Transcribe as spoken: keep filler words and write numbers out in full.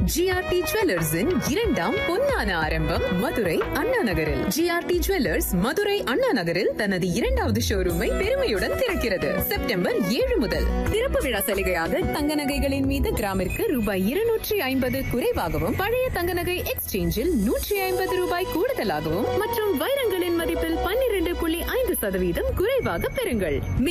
GRT ஜுவல்லர்ஸின் இரண்டாம் பொன்னான ஆரம்பம் மதுரை அண்ணா நகரில். ஜிஆர்டி ஜுவல்லர்ஸ் மதுரை அண்ணா நகரில் தனது இரண்டாவது ஷோரூமை பெருமையுடன் திறக்கிறது. செப்டம்பர் ஏழு முதல் திறப்பு விழா சலுகையாக தங்க நகைகளின் மீது கிராமிற்கு ரூபாய் இருநூற்றி ஐம்பது குறைவாகவும், பழைய தங்க நகை எக்ஸ்சேஞ்சில் நூற்றி ஐம்பது ரூபாய் கூடுதலாகவும் மற்றும் வைரங்களின் மதிப்பில் பன்னிரண்டு புள்ளி ஐந்து சதவீதம் குறைவாக பெறுங்கள்.